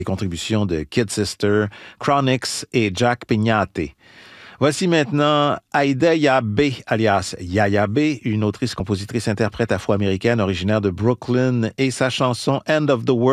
Les contributions de Kid Sister, Chronix et Jack Pignate. Voici maintenant Aïda Yabe, alias Yaya B, une autrice, compositrice, interprète afro-américaine originaire de Brooklyn et sa chanson End of the World.